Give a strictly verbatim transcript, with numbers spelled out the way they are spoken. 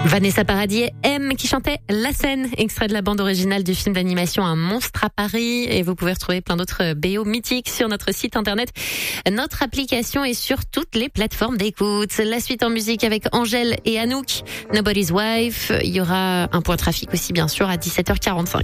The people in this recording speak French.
Vanessa Paradis, M qui chantait La Scène, extrait de la bande originale du film d'animation Un monstre à Paris. Et vous pouvez retrouver plein d'autres B O mythiques sur notre site internet, notre application et sur toutes les plateformes d'écoute. La suite en musique avec Angèle et Anouk, Nobody's Wife. Il y aura un point trafic aussi bien sûr à dix-sept heures quarante-cinq.